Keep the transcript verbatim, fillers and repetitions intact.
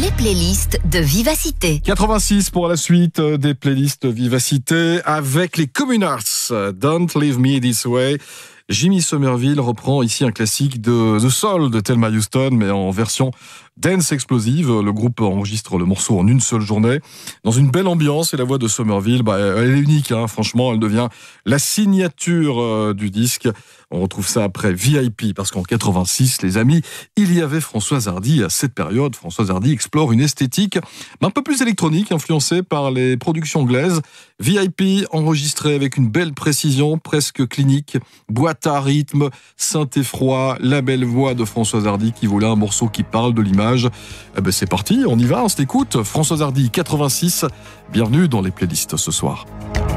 les playlists de Vivacité. quatre-vingt-six pour la suite des playlists Vivacité avec les Communards. Don't Leave Me This Way. Jimmy Somerville reprend ici un classique de The Soul de Thelma Houston, mais en version dance explosive. Le groupe enregistre le morceau en une seule journée, dans une belle ambiance, et la voix de Somerville, bah, elle est unique, hein, franchement, elle devient la signature euh, du disque. On retrouve ça après V I P, parce qu'en quatre-vingt-six, les amis, il y avait Françoise Hardy. À cette période, Françoise Hardy explore une esthétique un peu plus électronique, influencée par les productions anglaises. V I P, enregistré avec une belle précision, presque clinique, boîte à rythme, synthé froid, la belle voix de Françoise Hardy qui voulait un morceau qui parle de l'image. Eh ben c'est parti, on y va, on s'écoute. Françoise Hardy, quatre-vingt-six, bienvenue dans les playlists ce soir.